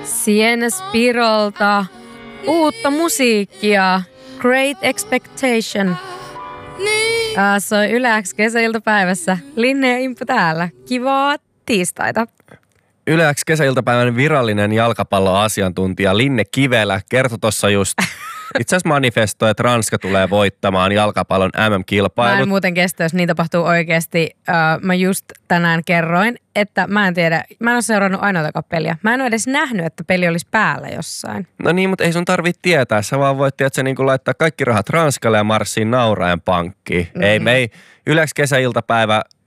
Sienna Spirolta uutta musiikkia. Great Expectation. Se on Yle X kesäiltapäivässä. Linne ja Imppu täällä. Kivaa tiistaita. Yle X kesäiltapäivän virallinen jalkapalloasiantuntija Linne Kivelä kertoi tuossa just, itse asiassa manifestoi, että Ranska tulee voittamaan jalkapallon MM-kilpailut. Mä en muuten kestä, jos niin tapahtuu oikeasti. Mä just tänään kerroin, että mä en ole seurannut ainoatakaan peliä. Mä en ole edes nähnyt, että peli olisi päällä jossain. No niin, mutta ei sun tarvitse tietää. Sä vaan voit niin laittaa kaikki rahat Ranskalle ja marssiin nauraen pankkiin. Ei Yle X kesäiltapäivä